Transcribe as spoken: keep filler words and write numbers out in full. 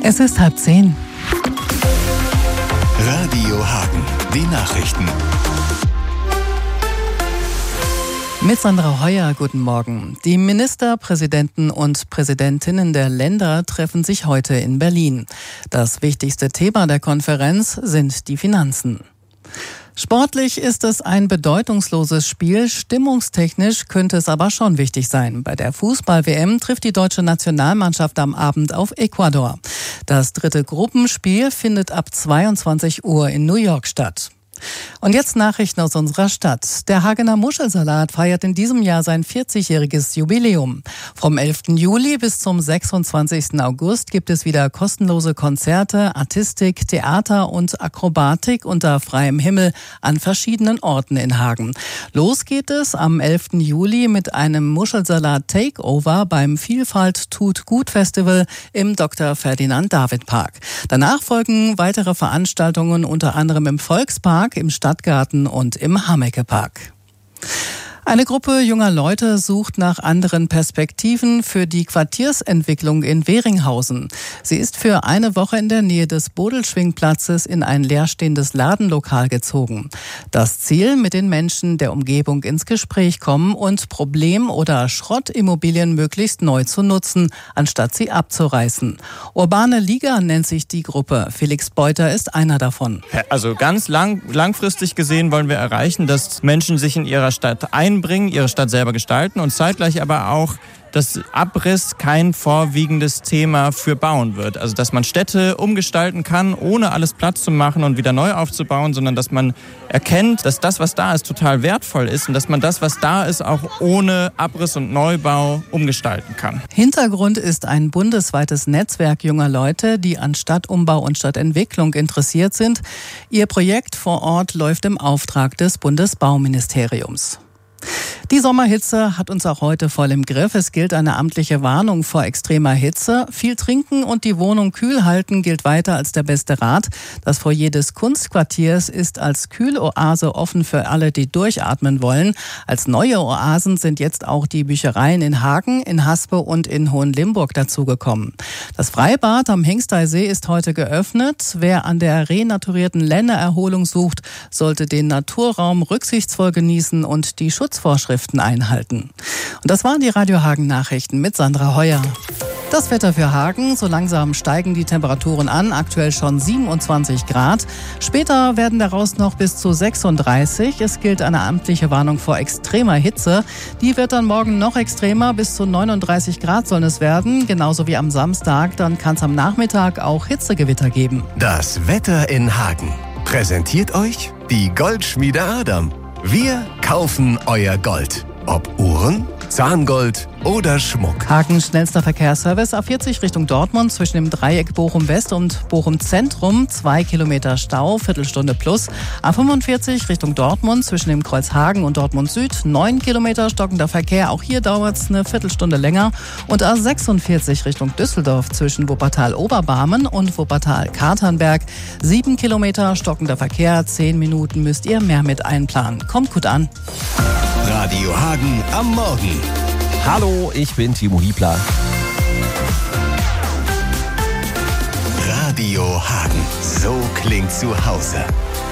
Es ist halb zehn. Radio Hagen, die Nachrichten. Mit Sandra Heuer, guten Morgen. Die Minister, Präsidenten und Präsidentinnen der Länder treffen sich heute in Berlin. Das wichtigste Thema der Konferenz sind die Finanzen. Sportlich ist es ein bedeutungsloses Spiel, stimmungstechnisch könnte es aber schon wichtig sein. Bei der Fußball-W M trifft die deutsche Nationalmannschaft am Abend auf Ecuador. Das dritte Gruppenspiel findet ab zweiundzwanzig Uhr in New York statt. Und jetzt Nachrichten aus unserer Stadt. Der Hagener Muschelsalat feiert in diesem Jahr sein vierzigjähriges Jubiläum. Vom elften Juli bis zum sechsundzwanzigsten August gibt es wieder kostenlose Konzerte, Artistik, Theater und Akrobatik unter freiem Himmel an verschiedenen Orten in Hagen. Los geht es am elften Juli mit einem Muschelsalat Takeover beim Vielfalt tut gut Festival im Doktor Ferdinand David Park. Danach folgen weitere Veranstaltungen unter anderem im Volkspark, im Stadtgarten und im Hammecke-Park. Eine Gruppe junger Leute sucht nach anderen Perspektiven für die Quartiersentwicklung in Weringhausen. Sie ist für eine Woche in der Nähe des Bodelschwingplatzes in ein leerstehendes Ladenlokal gezogen. Das Ziel, mit den Menschen der Umgebung ins Gespräch kommen und Problem- oder Schrottimmobilien möglichst neu zu nutzen, anstatt sie abzureißen. Urbane Liga nennt sich die Gruppe. Felix Beuter ist einer davon. Also ganz lang, langfristig gesehen wollen wir erreichen, dass Menschen sich in ihrer Stadt ein bringen, ihre Stadt selber gestalten und zeitgleich aber auch, dass Abriss kein vorwiegendes Thema für Bauen wird. Also dass man Städte umgestalten kann, ohne alles Platz zu machen und wieder neu aufzubauen, sondern dass man erkennt, dass das, was da ist, total wertvoll ist und dass man das, was da ist, auch ohne Abriss und Neubau umgestalten kann. Hintergrund ist ein bundesweites Netzwerk junger Leute, die an Stadtumbau und Stadtentwicklung interessiert sind. Ihr Projekt vor Ort läuft im Auftrag des Bundesbauministeriums. Die Sommerhitze hat uns auch heute voll im Griff. Es gilt eine amtliche Warnung vor extremer Hitze. Viel trinken und die Wohnung kühl halten gilt weiter als der beste Rat. Das Foyer des Kunstquartiers ist als Kühloase offen für alle, die durchatmen wollen. Als neue Oasen sind jetzt auch die Büchereien in Hagen, in Haspe und in Hohenlimburg dazugekommen. Das Freibad am Hengsteysee ist heute geöffnet. Wer an der renaturierten Ländererholung sucht, sollte den Naturraum rücksichtsvoll genießen und die Schutzvorschriften einhalten. Und das waren die Radio Hagen Nachrichten mit Sandra Heuer. Das Wetter für Hagen, so langsam steigen die Temperaturen an, aktuell schon siebenundzwanzig Grad. Später werden daraus noch bis zu sechsunddreißig. Es gilt eine amtliche Warnung vor extremer Hitze. Die wird dann morgen noch extremer, bis zu neununddreißig Grad sollen es werden. Genauso wie am Samstag, dann kann es am Nachmittag auch Hitzegewitter geben. Das Wetter in Hagen präsentiert euch die Goldschmiede Adam. Wir kaufen euer Gold. Ob Uhren, Zahngold oder Schmuck. Hagens schnellster Verkehrsservice A vierzig Richtung Dortmund zwischen dem Dreieck Bochum West und Bochum Zentrum. Zwei Kilometer Stau, Viertelstunde plus. A fünfundvierzig Richtung Dortmund zwischen dem Kreuz Hagen und Dortmund Süd. Neun Kilometer stockender Verkehr. Auch hier dauert es eine Viertelstunde länger. Und A sechsundvierzig Richtung Düsseldorf zwischen Wuppertal-Oberbarmen und Wuppertal-Katernberg. Sieben Kilometer stockender Verkehr. Zehn Minuten müsst ihr mehr mit einplanen. Kommt gut an. Radio Hagen am Morgen. Hallo, ich bin Timo Hiebler. Radio Hagen. So klingt zu Hause.